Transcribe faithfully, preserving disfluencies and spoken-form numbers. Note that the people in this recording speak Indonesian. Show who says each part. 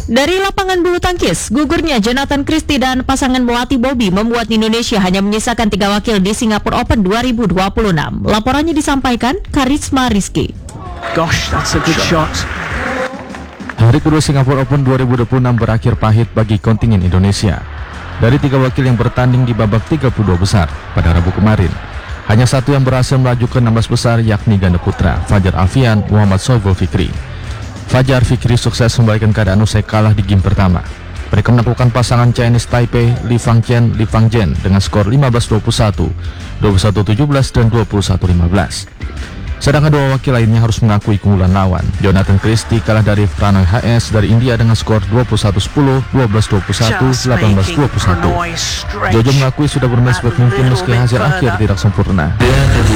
Speaker 1: Dari lapangan bulu tangkis, gugurnya Jonathan Christie dan pasangan Melati Bobby membuat Indonesia hanya menyisakan tiga wakil di Singapore Open dua ribu dua puluh enam. Laporannya disampaikan Karisma Rizky.
Speaker 2: Gosh, that's a good shot.
Speaker 3: Hari kedua Singapore Open dua ribu dua puluh enam berakhir pahit bagi kontingen Indonesia. Dari tiga wakil yang bertanding di babak tiga puluh dua besar pada Rabu kemarin, hanya satu yang berhasil melaju ke enam belas besar, yakni ganda putra Fajar Alfian Muhammad Sohibul Fikri. Fajar Fikri sukses membalikan keadaan usai kalah di game pertama. Mereka menaklukkan pasangan Chinese Taipei Li Fangchen Li Fangzhen dengan skor lima belas dua puluh satu, dua puluh satu tujuh belas, dan dua puluh satu lima belas. Sedangkan dua wakil lainnya harus mengakui keunggulan lawan. Jonathan Christie kalah dari Pranoy H S dari India dengan skor dua puluh satu sepuluh, dua belas dua puluh satu, delapan belas dua puluh satu. Jojo mengakui sudah bermain sebaik mungkin meski hasil akhir tidak sempurna.